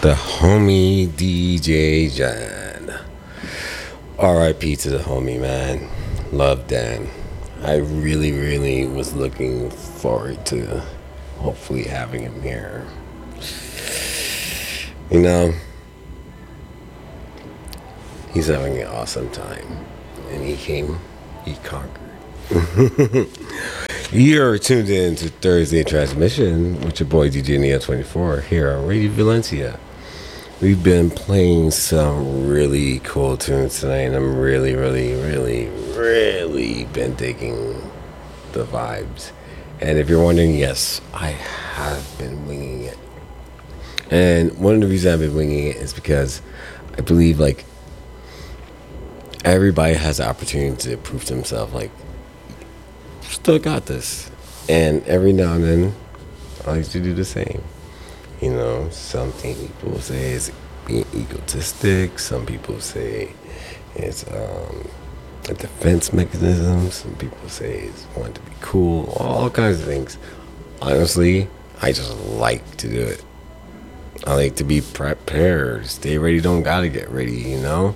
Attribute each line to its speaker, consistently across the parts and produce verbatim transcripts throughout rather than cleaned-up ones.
Speaker 1: The homie D J Jan. R I P to the homie, man. Love Dan. I really, really was looking forward to hopefully having him here. You know, he's having an awesome time. And he came, he conquered. You're tuned in to Thursday Transmission with your boy D J Neo twenty-four here on Radio Valencia. We've been playing some really cool tunes tonight, and I'm really, really, really, really been digging the vibes. And if you're wondering, yes, I have been winging it. And one of the reasons I've been winging it is because I believe, like, everybody has the opportunity to prove to themselves, like, still got this. And every now and then, I like to do the same. You know, some people say it's being egotistic. Some people say it's um, a defense mechanism. Some people say it's wanting to be cool. All kinds of things. Honestly, I just like to do it. I like to be prepared. Stay ready, don't gotta get ready, you know?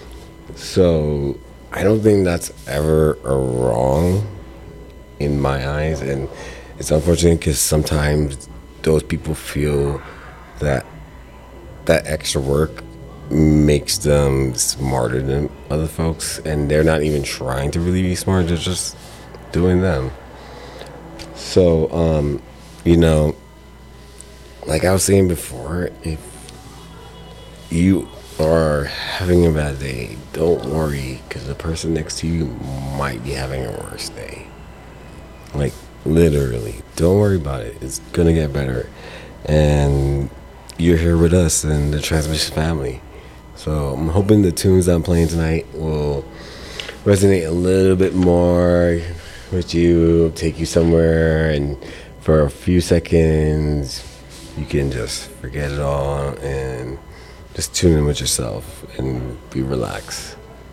Speaker 1: So, I don't think that's ever a wrong in my eyes. And it's unfortunate because sometimes those people feel that that extra work makes them smarter than other folks, and they're not even trying to really be smart, they're just doing them. So, um, you know, like I was saying before, if you are having a bad day, don't worry, because the person next to you might be having a worse day. Like, literally, don't worry about it. It's gonna get better. And you're here with us and the Transmission family. So I'm hoping the tunes I'm playing tonight will resonate a little bit more with you, take you somewhere, and for a few seconds you can just forget it all and just tune in with yourself and be relaxed.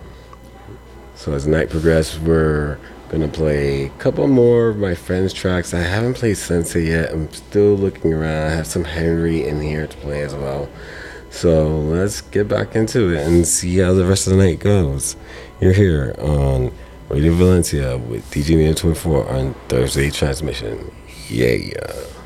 Speaker 1: So as the night progresses, we're gonna play a couple more of my friends' tracks. I haven't played Sensei yet. I'm still looking around. I have some Henry in here to play as well. So let's get back into it and see how the rest of the night goes. You're here on Radio Valencia with D J Neo twenty-four on Thursday Transmission. Yeah, yeah.